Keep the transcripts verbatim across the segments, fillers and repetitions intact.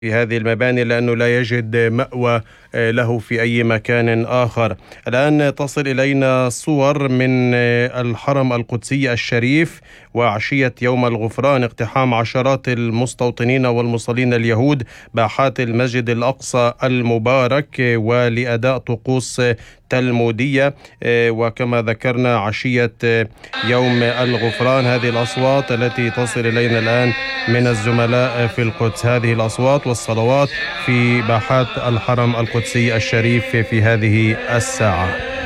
في هذه المباني لأنه لا يجد مأوى له في أي مكان آخر. الآن تصل إلينا صور من الحرم القدسي الشريف وعشية يوم الغفران، اقتحام عشرات المستوطنين والمصلين اليهود باحات المسجد الأقصى المبارك ولأداء طقوس تلمودية، وكما ذكرنا عشية يوم الغفران. هذه الأصوات التي تصل إلينا الآن من الزملاء في القدس، هذه الأصوات والصلوات في باحات الحرم القدسي الشريف في هذه الساعة.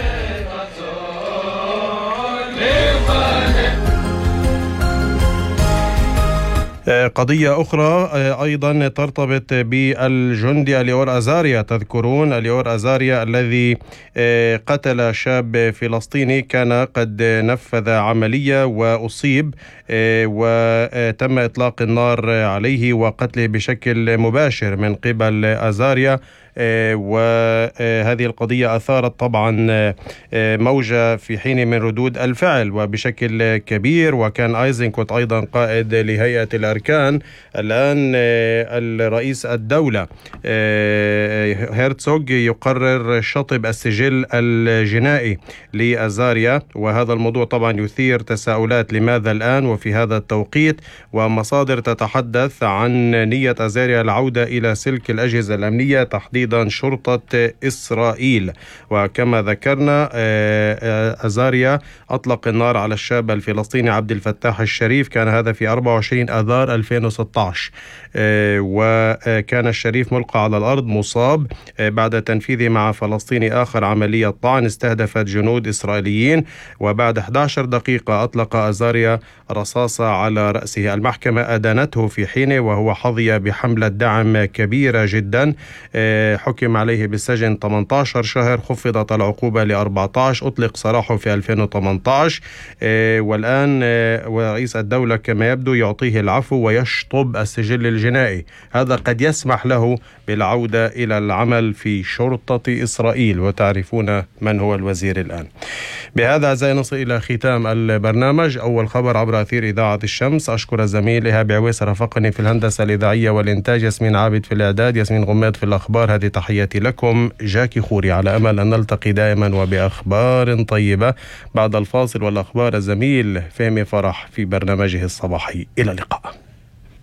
قضية أخرى أيضا ترتبط بالجندي اليور أزاريا. تذكرون اليور أزاريا الذي قتل شاب فلسطيني كان قد نفذ عملية وأصيب، وتم إطلاق النار عليه وقتله بشكل مباشر من قبل أزاريا. وهذه القضية أثارت طبعا موجة في حين من ردود الفعل وبشكل كبير، وكان أيزنكوت أيضا قائد لهيئة الأركان. الآن الرئيس الدولة هيرتسوغ يقرر شطب السجل الجنائي لأزاريا، وهذا الموضوع طبعا يثير تساؤلات لماذا الآن وفي هذا التوقيت، ومصادر تتحدث عن نية أزاريا العودة إلى سلك الأجهزة الأمنية تحديدا شرطة إسرائيل. وكما ذكرنا أزاريا أطلق النار على الشاب الفلسطيني عبد الفتاح الشريف، كان هذا في أربعة وعشرين آذار ألفين وستة عشر، وكان الشريف ملقى على الأرض مصاب بعد تنفيذه مع فلسطيني آخر عملية طعن استهدفت جنود إسرائيليين، وبعد أحد عشر دقيقة أطلق أزاريا رصاصة على رأسه. المحكمة أدانته في حينه وهو حظي بحملة دعم كبيرة جدا، حكم عليه بالسجن ثمانية عشر شهر، خفضت العقوبة ل أربعة عشر، أطلق سراحه في ألفين وثمانية عشر، والآن رئيس الدولة كما يبدو يعطيه العفو ويشطب السجل الجنائي. هذا قد يسمح له بالعودة إلى العمل في شرطة إسرائيل، وتعرفون من هو الوزير الآن. بهذا أعزائي نصل إلى ختام البرنامج. أول خبر عبر أثير إذاعة الشمس. أشكر الزميل إيهاب عويس رافقني في الهندسة الإذاعية والإنتاج، ياسمين عابد في الإعداد، ياسمين غماد في الأخبار. هذه تحياتي لكم، جاكي خوري، على أمل أن نلتقي دائما وبأخبار طيبة. بعد الفاصل والأخبار الزميل فهمي فرح في برنامجه الصباحي. إلى اللقاء.